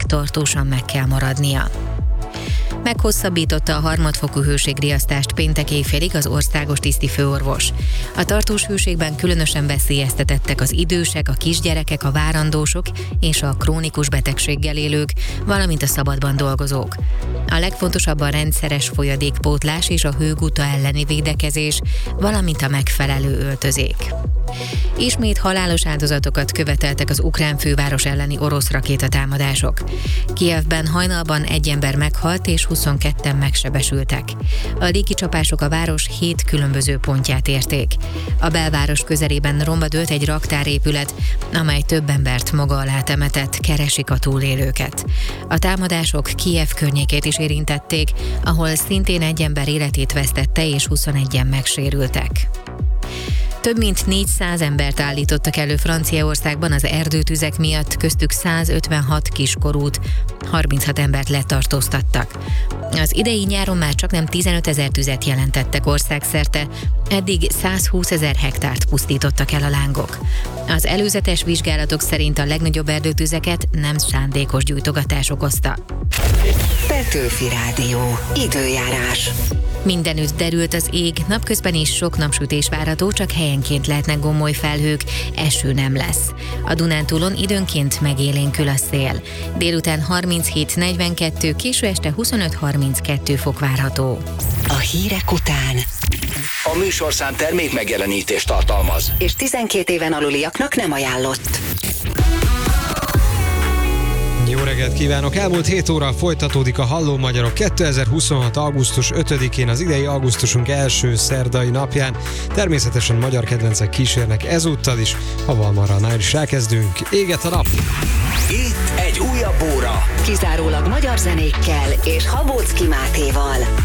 tartósan meg kell maradnia. Meghosszabbította a harmadfokú hőségriasztást péntek éjfélig az országos tisztifőorvos. A tartós hőségben különösen veszélyeztetettek az idősek, a kisgyerekek, a várandósok és a krónikus betegséggel élők, valamint a szabadban dolgozók. A legfontosabb a rendszeres folyadékpótlás és a hőguta elleni védekezés, valamint a megfelelő öltözék. Ismét halálos áldozatokat követeltek az ukrán főváros elleni orosz rakétatámadások. Kijevben hajnalban egy ember meghalt és 22-en megsebesültek. A légicsapások a város 7 különböző pontját érték. A belváros közelében romba dőlt egy raktárépület, amely több embert maga alá temetett, keresik a túlélőket. A támadások Kijev környékét is érintették, ahol szintén egy ember életét vesztette és 21-en megsérültek. Több mint 400 embert állítottak elő Franciaországban az erdőtüzek miatt, köztük 156 kiskorút, 36 embert letartóztattak. Az idei nyáron már csaknem 15 000 tüzet jelentettek országszerte, eddig 120 000 hektárt pusztítottak el a lángok. Az előzetes vizsgálatok szerint a legnagyobb erdőtüzeket nem szándékos gyújtogatás okozta. Petőfi Rádió. Időjárás. Mindenütt derült az ég, napközben is sok napsütés várható, csak helyenként lehetnek gomoly felhők, eső nem lesz. A Dunántúlon időnként megélénkül a szél. Délután 37-42, késő este 25-32 fok várható. A hírek után A műsorszám termék megjelenítést tartalmaz. és 12 éven aluliaknak nem ajánlott. Jó reggelt kívánok! Elmúlt 7 óra folytatódik a Halló Magyarok 2026. augusztus 5-én, az idei augusztusunk első szerdai napján. Természetesen magyar kedvencek kísérnek ezúttal is. A Valmarránál is elkezdünk. Éget a nap! Itt egy újabb óra. Kizárólag magyar zenékkel és Habóczki Mátéval.